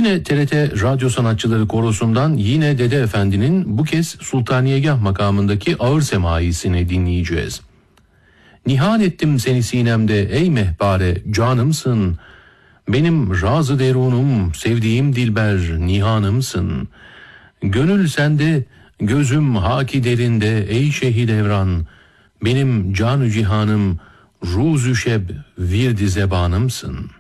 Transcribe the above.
Yine TRT Radyo Sanatçıları Korosu'ndan yine Dede Efendi'nin bu kez Sultaniyegah makamındaki ağır semaisini dinleyeceğiz. Nihal ettim seni sinemde ey mehpare canımsın. Benim razı derunum sevdiğim dilber nihanımsın. Gönül sende gözüm haki derinde ey şehid evran. Benim canü cihanım ruzü şeb virdi zebanımsın.